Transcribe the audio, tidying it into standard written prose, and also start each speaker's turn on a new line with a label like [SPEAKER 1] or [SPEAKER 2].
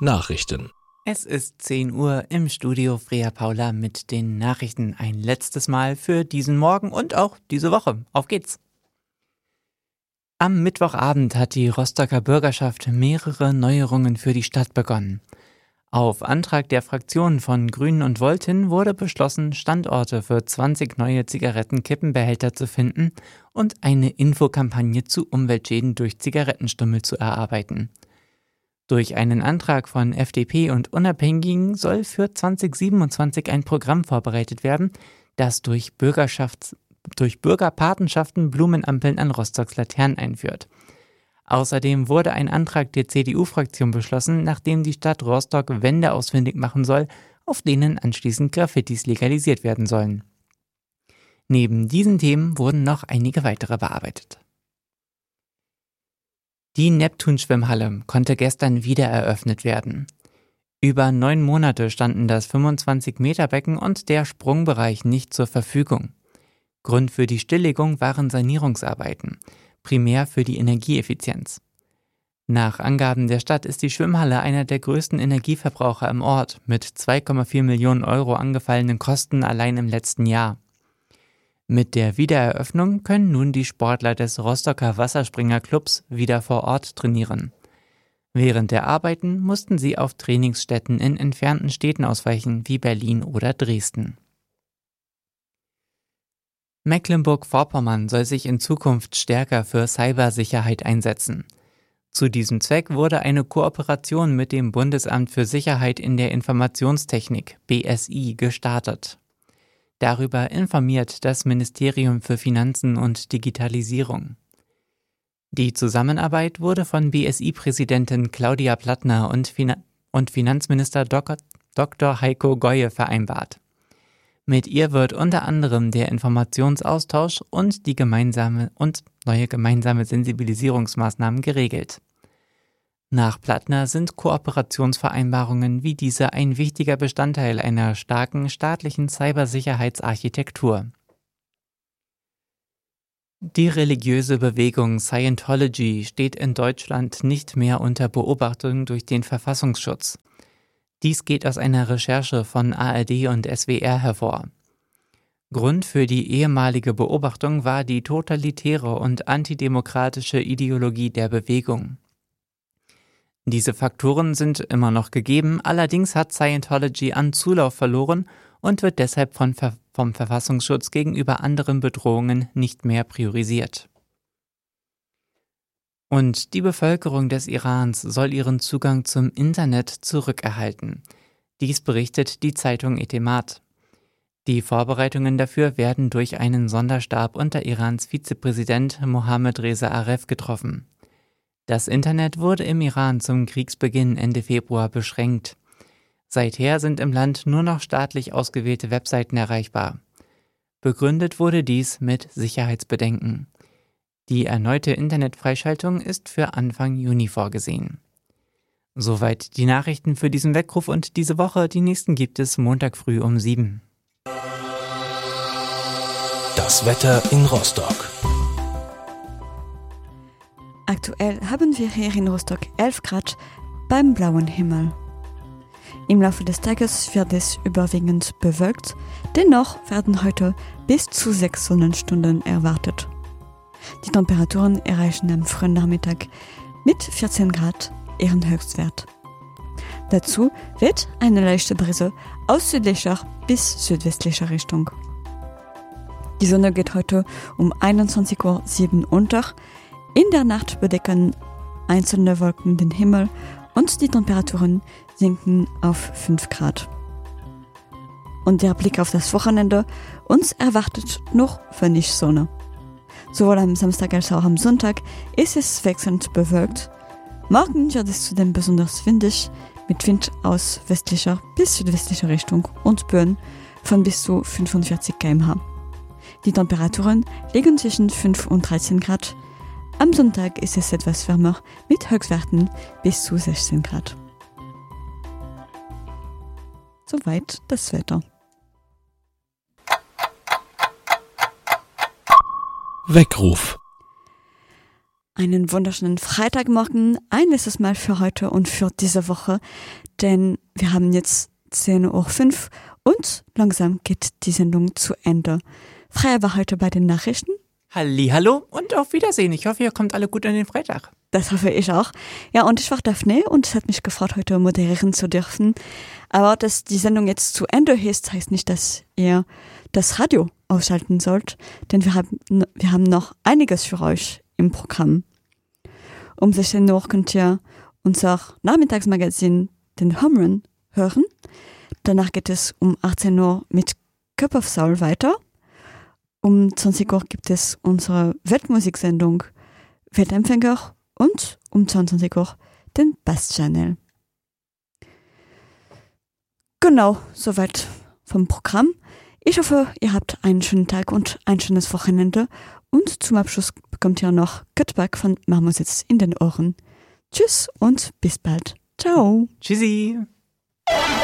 [SPEAKER 1] Nachrichten.
[SPEAKER 2] Es ist 10 Uhr im Studio Freya Paula mit den Nachrichten. Ein letztes Mal für diesen Morgen und auch diese Woche. Auf geht's! Am Mittwochabend hat die Rostocker Bürgerschaft mehrere Neuerungen für die Stadt begonnen. Auf Antrag der Fraktionen von Grünen und Volt hin wurde beschlossen, Standorte für 20 neue Zigarettenkippenbehälter zu finden und eine Infokampagne zu Umweltschäden durch Zigarettenstummel zu erarbeiten. Durch einen Antrag von FDP und Unabhängigen soll für 2027 ein Programm vorbereitet werden, das durch Bürgerpatenschaften Blumenampeln an Rostocks Laternen einführt. Außerdem wurde ein Antrag der CDU-Fraktion beschlossen, nachdem die Stadt Rostock Wände ausfindig machen soll, auf denen anschließend Graffitis legalisiert werden sollen. Neben diesen Themen wurden noch einige weitere bearbeitet. Die Neptun-Schwimmhalle konnte gestern wieder eröffnet werden. Über 9 Monate standen das 25-Meter-Becken und der Sprungbereich nicht zur Verfügung. Grund für die Stilllegung waren Sanierungsarbeiten, primär für die Energieeffizienz. Nach Angaben der Stadt ist die Schwimmhalle einer der größten Energieverbraucher im Ort, mit 2,4 Millionen Euro angefallenen Kosten allein im letzten Jahr. Mit der Wiedereröffnung können nun die Sportler des Rostocker Wasserspringerclubs wieder vor Ort trainieren. Während der Arbeiten mussten sie auf Trainingsstätten in entfernten Städten ausweichen, wie Berlin oder Dresden. Mecklenburg-Vorpommern soll sich in Zukunft stärker für Cybersicherheit einsetzen. Zu diesem Zweck wurde eine Kooperation mit dem Bundesamt für Sicherheit in der Informationstechnik, BSI, gestartet. Darüber informiert das Ministerium für Finanzen und Digitalisierung. Die Zusammenarbeit wurde von BSI-Präsidentin Claudia Plattner und Finanzminister Dr. Heiko Goye vereinbart. Mit ihr wird unter anderem der Informationsaustausch und die neue gemeinsame Sensibilisierungsmaßnahmen geregelt. Nach Plattner sind Kooperationsvereinbarungen wie diese ein wichtiger Bestandteil einer starken staatlichen Cybersicherheitsarchitektur. Die religiöse Bewegung Scientology steht in Deutschland nicht mehr unter Beobachtung durch den Verfassungsschutz. Dies geht aus einer Recherche von ARD und SWR hervor. Grund für die ehemalige Beobachtung war die totalitäre und antidemokratische Ideologie der Bewegung. Diese Faktoren sind immer noch gegeben, allerdings hat Scientology an Zulauf verloren und wird deshalb vom Verfassungsschutz gegenüber anderen Bedrohungen nicht mehr priorisiert. Und die Bevölkerung des Irans soll ihren Zugang zum Internet zurückerhalten. Dies berichtet die Zeitung Etemat. Die Vorbereitungen dafür werden durch einen Sonderstab unter Irans Vizepräsident Mohammad Reza Aref getroffen. Das Internet wurde im Iran zum Kriegsbeginn Ende Februar beschränkt. Seither sind im Land nur noch staatlich ausgewählte Webseiten erreichbar. Begründet wurde dies mit Sicherheitsbedenken. Die erneute Internetfreischaltung ist für Anfang Juni vorgesehen. Soweit die Nachrichten für diesen Weckruf und diese Woche. Die nächsten gibt es Montag früh um 7.
[SPEAKER 1] Das Wetter in Rostock.
[SPEAKER 3] Aktuell haben wir hier in Rostock 11 Grad beim blauen Himmel. Im Laufe des Tages wird es überwiegend bewölkt, dennoch werden heute bis zu 6 Sonnenstunden erwartet. Die Temperaturen erreichen am frühen Nachmittag mit 14 Grad ihren Höchstwert. Dazu weht eine leichte Brise aus südlicher bis südwestlicher Richtung. Die Sonne geht heute um 21:07 Uhr unter. In der Nacht bedecken einzelne Wolken den Himmel und die Temperaturen sinken auf 5 Grad. Und der Blick auf das Wochenende, uns erwartet noch wenig Sonne. Sowohl am Samstag als auch am Sonntag ist es wechselnd bewölkt. Morgen wird es zudem besonders windig, mit Wind aus westlicher bis südwestlicher Richtung und Böen von bis zu 45 km/h. Die Temperaturen liegen zwischen 5 und 13 Grad. Am Sonntag ist es etwas wärmer mit Höchstwerten bis zu 16 Grad. Soweit das Wetter.
[SPEAKER 1] Weckruf.
[SPEAKER 3] einen wunderschönen Freitagmorgen, ein letztes Mal für heute und für diese Woche, denn wir haben jetzt 10:05 Uhr und langsam geht die Sendung zu Ende. Freya war heute bei den Nachrichten.
[SPEAKER 2] Hallihallo und auf Wiedersehen. Ich hoffe, ihr kommt alle gut an den Freitag.
[SPEAKER 3] Das hoffe ich auch. Ja, und ich war Daphne und es hat mich gefreut, heute moderieren zu dürfen. Aber dass die Sendung jetzt zu Ende ist, heißt nicht, dass ihr das Radio ausschalten sollt, denn wir haben noch einiges für euch im Programm. Um 16 Uhr könnt ihr unser Nachmittagsmagazin, den Home Run, hören. Danach geht es um 18 Uhr mit Cup of Soul weiter. Um 20 Uhr gibt es unsere Weltmusiksendung Weltempfänger und um 22 Uhr den Bass Channel. Genau, soweit vom Programm. Ich hoffe, ihr habt einen schönen Tag und ein schönes Wochenende. Und zum Abschluss bekommt ihr noch Cutback von Marmositz in den Ohren. Tschüss und bis bald. Ciao.
[SPEAKER 2] Tschüssi.